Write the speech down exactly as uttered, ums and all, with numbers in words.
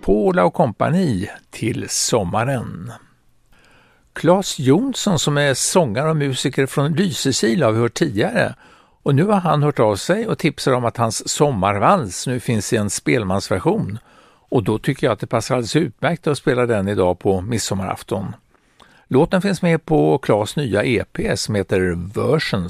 Paula och kompani till sommaren. Claes Jonsson som är sångare och musiker från Lysekil har vi hört tidigare och nu har han hört av sig och tipsar om att hans sommarvals nu finns i en spelmansversion och då tycker jag att det passar alldeles utmärkt att spela den idag på midsommarafton. Låten finns med på Claes nya E P som heter Versions.